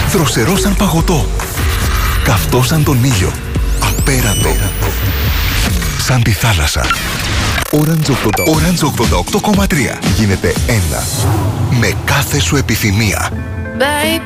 Δροσερό σαν παγωτό. Καυτό σαν τον ήλιο. Απέραντο. Σαν τη θάλασσα. Orange 88,3. Γίνεται ένα. Με κάθε σου επιθυμία. Baby,